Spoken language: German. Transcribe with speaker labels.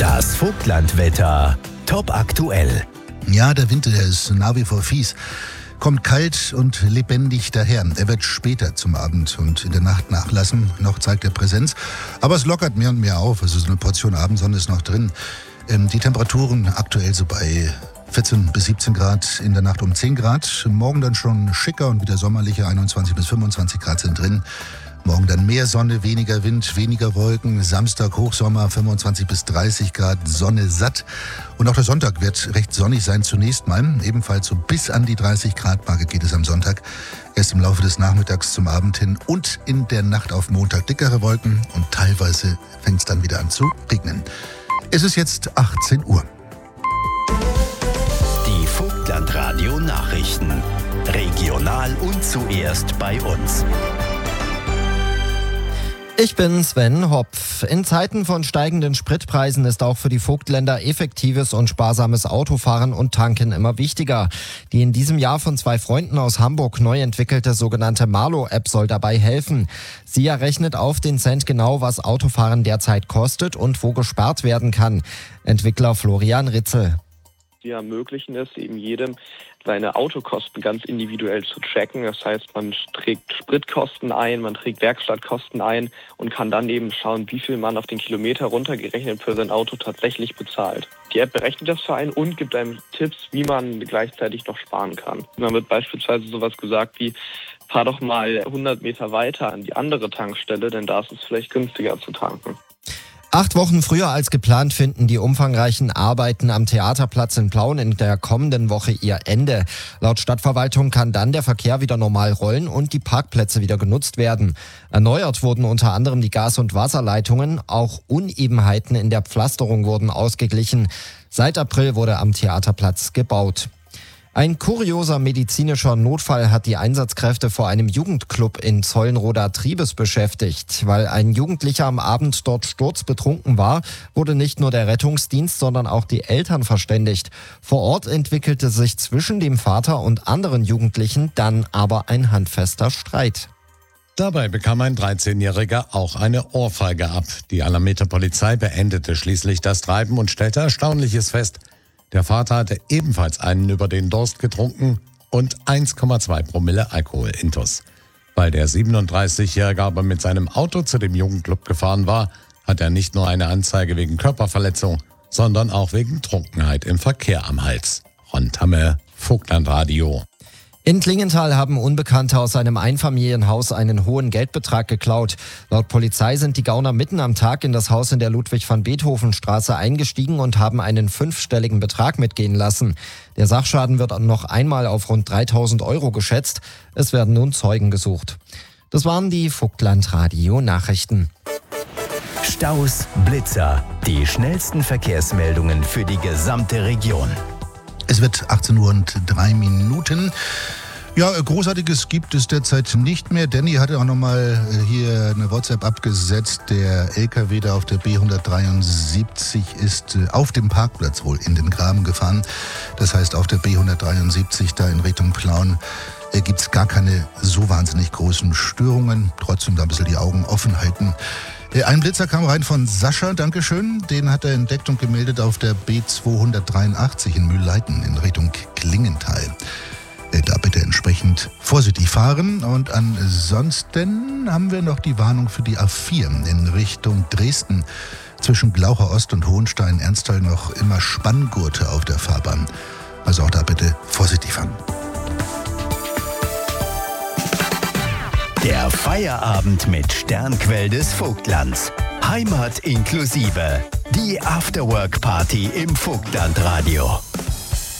Speaker 1: Das Vogtlandwetter. Top aktuell.
Speaker 2: Ja, der Winter, der ist nach wie vor fies. Kommt kalt und lebendig daher. Er wird später zum Abend und in der Nacht nachlassen. Noch zeigt er Präsenz. Aber es lockert mehr und mehr auf. Also so eine Portion Abendsonne ist noch drin. Die Temperaturen aktuell so bei 14 bis 17 Grad, in der Nacht um 10 Grad. Morgen dann schon schicker und wieder sommerlicher, 21 bis 25 Grad sind drin. Morgen dann mehr Sonne, weniger Wind, weniger Wolken. Samstag Hochsommer, 25 bis 30 Grad, Sonne satt. Und auch der Sonntag wird recht sonnig sein zunächst mal. Ebenfalls so bis an die 30 Grad Marke geht es am Sonntag. Erst im Laufe des Nachmittags zum Abend hin und in der Nacht auf Montag dickere Wolken. Und teilweise fängt es dann wieder an zu regnen. Es ist jetzt 18 Uhr.
Speaker 1: Die Vogtlandradio Nachrichten. Regional und zuerst bei uns.
Speaker 3: Ich bin Sven Hopf. In Zeiten von steigenden Spritpreisen ist auch für die Vogtländer effektives und sparsames Autofahren und Tanken immer wichtiger. Die in diesem Jahr von 2 Freunden aus Hamburg neu entwickelte sogenannte Marlo-App soll dabei helfen. Sie errechnet auf den Cent genau, was Autofahren derzeit kostet und wo gespart werden kann. Entwickler Florian Ritzel.
Speaker 4: Sie ermöglichen es eben jedem, seine Autokosten ganz individuell zu tracken. Das heißt, man trägt Spritkosten ein, man trägt Werkstattkosten ein und kann dann eben schauen, wie viel man auf den Kilometer runtergerechnet für sein Auto tatsächlich bezahlt. Die App berechnet das für einen und gibt einem Tipps, wie man gleichzeitig noch sparen kann. Man wird beispielsweise sowas gesagt wie: fahr doch mal 100 Meter weiter an die andere Tankstelle, denn da ist es vielleicht günstiger zu tanken.
Speaker 3: 8 Wochen früher als geplant finden die umfangreichen Arbeiten am Theaterplatz in Plauen in der kommenden Woche ihr Ende. Laut Stadtverwaltung kann dann der Verkehr wieder normal rollen und die Parkplätze wieder genutzt werden. Erneuert wurden unter anderem die Gas- und Wasserleitungen. Auch Unebenheiten in der Pflasterung wurden ausgeglichen. Seit April wurde am Theaterplatz gebaut. Ein kurioser medizinischer Notfall hat die Einsatzkräfte vor einem Jugendclub in Zollenroda Triebes beschäftigt. Weil ein Jugendlicher am Abend dort sturzbetrunken war, wurde nicht nur der Rettungsdienst, sondern auch die Eltern verständigt. Vor Ort entwickelte sich zwischen dem Vater und anderen Jugendlichen dann aber ein handfester Streit.
Speaker 5: Dabei bekam ein 13-Jähriger auch eine Ohrfeige ab. Die Alameda Polizei beendete schließlich das Treiben und stellte Erstaunliches fest: Der Vater hatte ebenfalls einen über den Durst getrunken und 1,2 Promille Alkoholintus. Weil der 37-Jährige aber mit seinem Auto zu dem Jugendclub gefahren war, hat er nicht nur eine Anzeige wegen Körperverletzung, sondern auch wegen Trunkenheit im Verkehr am Hals. Ron Tamme, Vogtlandradio.
Speaker 3: In Klingenthal haben Unbekannte aus einem Einfamilienhaus einen hohen Geldbetrag geklaut. Laut Polizei sind die Gauner mitten am Tag in das Haus in der Ludwig-van-Beethoven-Straße eingestiegen und haben einen 5-stelligen Betrag mitgehen lassen. Der Sachschaden wird noch einmal auf rund 3.000 Euro geschätzt. Es werden nun Zeugen gesucht. Das waren die Vogtlandradio-Nachrichten.
Speaker 1: Staus, Blitzer, die schnellsten Verkehrsmeldungen für die gesamte Region.
Speaker 2: Es wird 18 Uhr und 3 Minuten. Ja, Großartiges gibt es derzeit nicht mehr. Danny hatte auch nochmal hier eine WhatsApp abgesetzt. Der LKW da auf der B173 ist auf dem Parkplatz wohl in den Graben gefahren. Das heißt, auf der B173 da in Richtung Plauen gibt es gar keine so wahnsinnig großen Störungen. Trotzdem da ein bisschen die Augen offen halten. Ein Blitzer kam rein von Sascha, Dankeschön. Den hat er entdeckt und gemeldet auf der B283 in Mühlleiten in Richtung Klingenthal. Da bitte entsprechend vorsichtig fahren. Und ansonsten haben wir noch die Warnung für die A4 in Richtung Dresden. Zwischen Glaucher Ost und Hohenstein-Ernsthal noch immer Spanngurte auf der Fahrbahn. Also auch da bitte vorsichtig fahren.
Speaker 1: Der Feierabend mit Sternquell des Vogtlands. Heimat inklusive. Die Afterwork-Party im Vogtlandradio.